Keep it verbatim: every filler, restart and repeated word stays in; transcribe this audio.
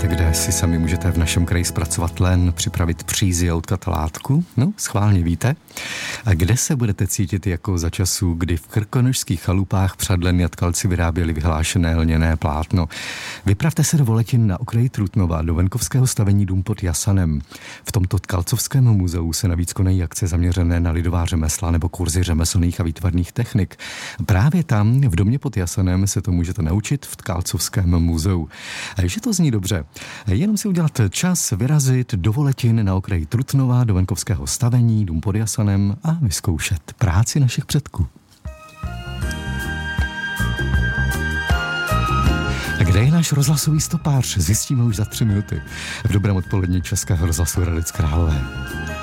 kde si sami můžete v našem kraji zpracovat len, připravit přízy a utkat látku. No, schválně víte. A kde se budete cítit jako za časů, kdy v krkonošských chalupách před leny a tkalci vyráběli vyhlášené lněné plátno. Vypravte se do Voletin na okraji Trutnova, do venkovského stavení Dům pod Jasanem. V tomto tkalcovském muzeu se navíc konají akce zaměřené na lidová řemesla nebo kurzy řemeslných a výtvarných technik. Právě tam, v Domě pod Jasanem, se to můžete naučit v tkalcovském muzeu. A že to zní dobře, jenom si udělat čas vyrazit do Voletin na okraji Trutnova, do venkovského stavení Dům pod Jasanem a vyzkoušet práci našich předků. A kde je náš rozhlasový stopář? Zjistíme už za tři minuty. V dobrém odpolední Českého rozhlasu Hradec Králové.